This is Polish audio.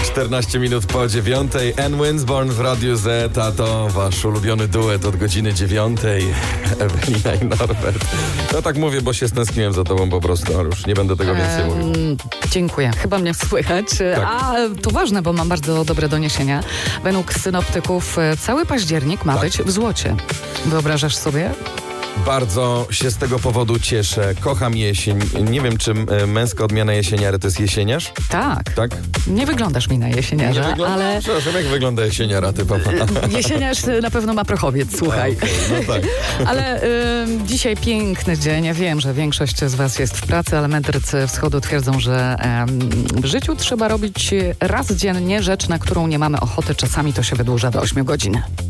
14 minut po 9. Ann Winsborn w Radiu Z, a to wasz ulubiony duet od godziny 9. Ewelina i Norbert. No tak mówię, bo się stęskniłem za tobą po prostu, ale już nie będę tego więcej mówił. Dziękuję. Chyba mnie słychać. Tak. A to ważne, bo mam bardzo dobre doniesienia. Według synoptyków cały październik ma być w złocie. Wyobrażasz sobie? Bardzo się z tego powodu cieszę. Kocham jesień. Nie wiem, czy męska odmiana jesieniary to jest jesieniarz? Tak. Tak? Nie wyglądasz mi na jesieniarza, ale... Przepraszam, jak wygląda jesieniara typowa? Jesieniarz na pewno ma prochowiec, słuchaj. Okay, no tak. Ale dzisiaj piękny dzień. Ja wiem, że większość z was jest w pracy, ale mędrcy wschodu twierdzą, że w życiu trzeba robić raz dziennie rzecz, na którą nie mamy ochoty. Czasami to się wydłuża do 8 godzin.